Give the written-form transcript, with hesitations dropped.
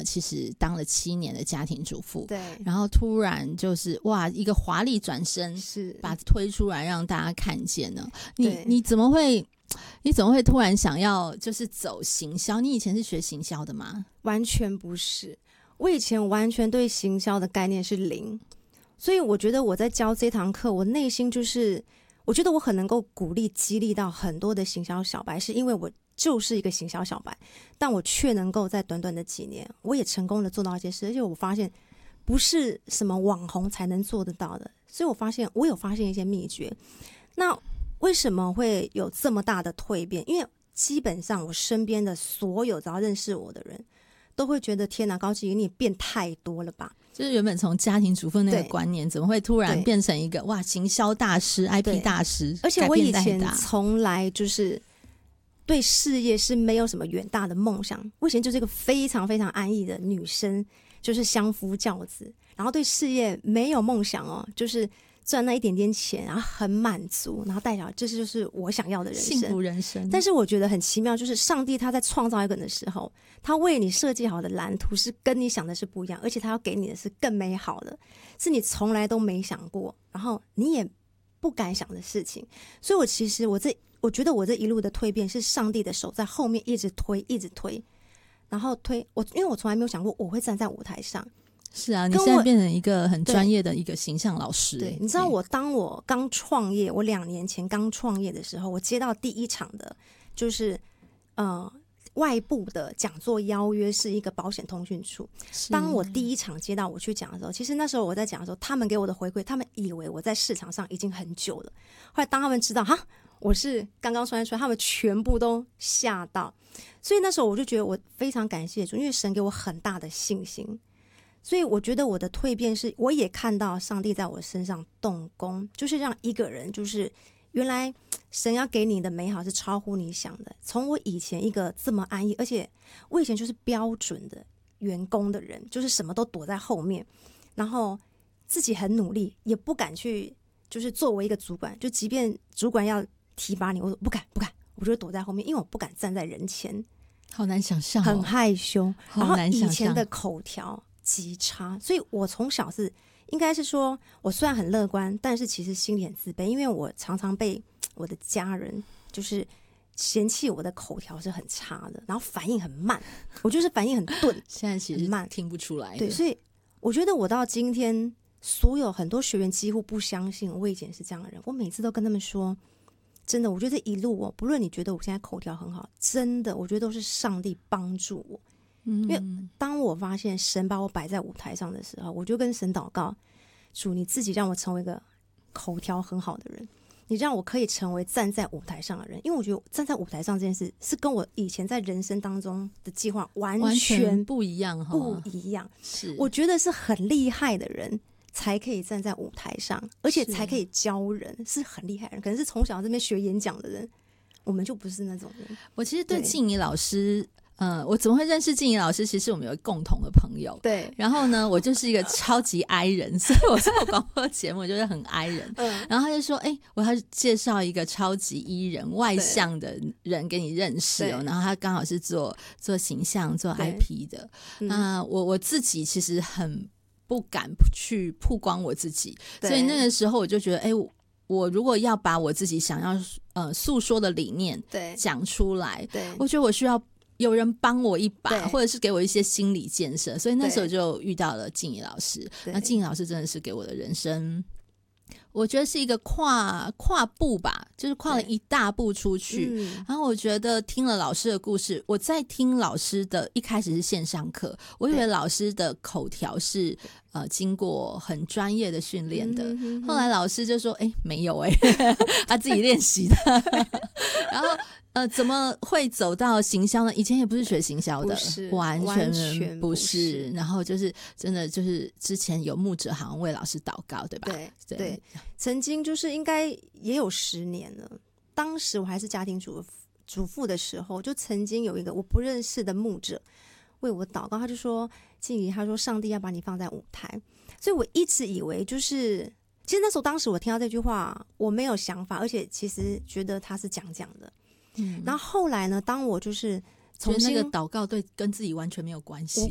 其实当了7年的家庭主妇， 对， 然后突然就是哇，一个华丽转身， 是把推出来让大家看见呢。你怎么会突然想要就是走行销？你以前是学行销的吗？ 完全不是，我以前完全对行销的概念是零，所以我觉得我在教这堂课，我内心就是我觉得我很能够鼓励激励到很多的行销小白，是因为我就是一个行销小白，但我却能够在短短的几年我也成功的做到一些事，而且我发现不是什么网红才能做得到的，所以我有发现一些秘诀。那为什么会有这么大的蜕变？因为基本上我身边的所有只要认识我的人都会觉得天哪，高希瑜你变太多了吧， 就是原本从家庭主妇那个观念怎么会突然变成一个哇行销大师 IP 大师， 而且我以前从来就是对事业是没有什么远大的梦想，我以前就是一个非常非常安逸的女生，就是相夫教子，然后对事业没有梦想哦，就是赚那一点点钱，然后很满足，然后带小孩，这就是我想要的人生， 幸福人生。 但是我觉得很奇妙，就是上帝他在创造一个人的时候，他为你设计好的蓝图是跟你想的是不一样，而且他要给你的是更美好的，是你从来都没想过，然后你也不敢想的事情。所以我觉得我这一路的蜕变是上帝的手在后面一直推一直推，然后因为我从来没有想过我会站在舞台上。 是啊，你现在变成一个很专业的一个形象老师。 对，你知道当我刚创业，我2年前刚创业的时候，我接到第一场的就是外部的讲座邀约，是一个保险通讯处。当我第一场接到我去讲的时候，其实那时候我在讲的时候，他们给我的回馈，他们以为我在市场上已经很久了，后来当他们知道我是刚刚创业出来，他们全部都吓到。所以那时候我就觉得我非常感谢主，因为神给我很大的信心。所以我觉得我的蜕变是，我也看到上帝在我身上动工，就是让一个人，就是原来神要给你的美好是超乎你想的。从我以前一个这么安逸，而且我以前就是标准的员工的人，就是什么都躲在后面，然后自己很努力，也不敢去，就是作为一个主管，就即便主管要提拔你，我说不敢，我就躲在后面，因为我不敢站在人前， 好难想象很害羞， 然后以前的口条极差，所以我从小是应该是说，我虽然很乐观，但是其实心里很自卑，因为我常常被我的家人就是嫌弃我的口条是很差的，然后反应很慢，我就是反应很钝， 现在其实慢听不出来。 对，所以我觉得我到今天，所有很多学员几乎不相信我以前是这样的人，我每次都跟他们说，真的，我觉得这一路不论你觉得我现在口条很好，真的，我觉得都是上帝帮助我。因为当我发现神把我摆在舞台上的时候，我就跟神祷告，主你自己让我成为一个口条很好的人，你让我可以成为站在舞台上的人。因为我觉得站在舞台上这件事是跟我以前在人生当中的计划完全不一样， 是我觉得是很厉害的人才可以站在舞台上，而且才可以教人，是很厉害的人。可能是从小这边学演讲的人，我们就不是那种人。 我其实对静怡老师我怎么会认识静怡老师？其实我们有共同的朋友， 对。 然后呢，我就是一个超级 I 人，所以我做广播节目就是很 I 人。然后他就说：“我要介绍一个超级 E 人、外向的人给你认识哦。”然后他刚好是做形象、做 IP 的。那我自己其实很不敢去曝光我自己，所以那个时候我就觉得，我如果要把我自己想要诉说的理念讲出来，我觉得我需要有人帮我一把，或者是给我一些心理建设，所以那时候就遇到了静怡老师。那静怡老师真的是给我的人生，我觉得是一个跨步吧，就是跨了一大步出去。然后我觉得听了老师的故事，我在听老师的一开始是线上课，我以为老师的口条是经过很专业的训练的，后来老师就说没有他自己练习的然后怎么会走到行销呢？以前也不是学行销的，完全不是。然后就是真的就是之前有牧者好像为老师祷告，对吧？ 对，曾经就是应该也有10年了。当时我还是家庭主妇的时候，就曾经有一个我不认识的牧者为我祷告，他就说：“静怡，他说上帝要把你放在舞台。”所以我一直以为就是其实那时候当时我听到这句话我没有想法，而且其实觉得他是讲的。然后后来呢，当我就是重新那个祷告跟自己完全没有关系，